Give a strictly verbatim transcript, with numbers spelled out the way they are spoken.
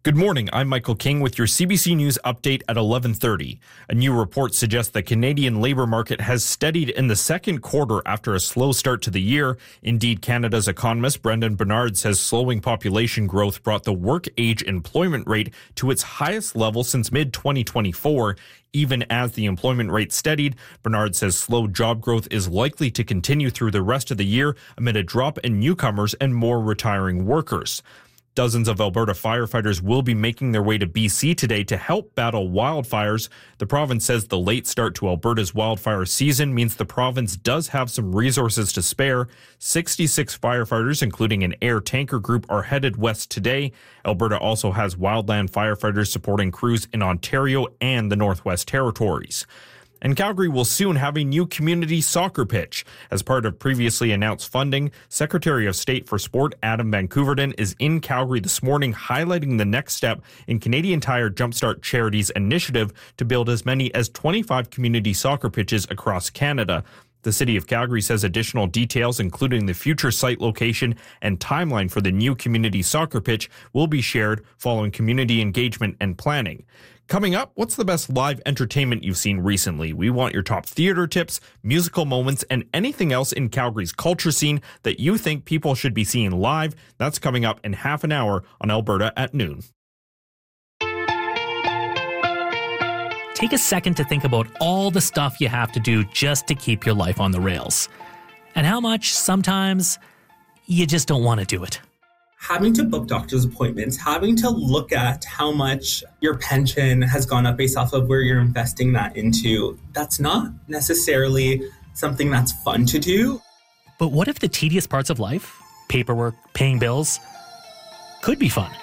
Good morning, I'm Michael King with your C B C News update at eleven thirty. A new report suggests the Canadian labour market has steadied in the second quarter after a slow start to the year. Indeed, Canada's economist Brendan Bernard says slowing population growth brought the work-age employment rate to its highest level since mid twenty twenty-four. Even as the employment rate steadied, Bernard says slow job growth is likely to continue through the rest of the year amid a drop in newcomers and more retiring workers. Dozens of Alberta firefighters will be making their way to B C today to help battle wildfires. The province says the late start to Alberta's wildfire season means the province does have some resources to spare. sixty-six firefighters, including an air tanker group, are headed west today. Alberta also has wildland firefighters supporting crews in Ontario and the Northwest Territories. And Calgary will soon have a new community soccer pitch. As part of previously announced funding, Secretary of State for Sport Adam Van Koeverden is in Calgary this morning highlighting the next step in Canadian Tire Jumpstart Charity's initiative to build as many as twenty-five community soccer pitches across Canada. The City of Calgary says additional details, including the future site location and timeline for the new community soccer pitch, will be shared following community engagement and planning. Coming up, what's the best live entertainment you've seen recently? We want your top theater tips, musical moments, and anything else in Calgary's culture scene that you think people should be seeing live. That's coming up in half an hour on Alberta at noon. Take a second to think about all the stuff you have to do just to keep your life on the rails. And how much, sometimes, you just don't want to do it. Having to book doctor's appointments, having to look at how much your pension has gone up based off of where you're investing that into, that's not necessarily something that's fun to do. But what if the tedious parts of life, paperwork, paying bills, could be fun?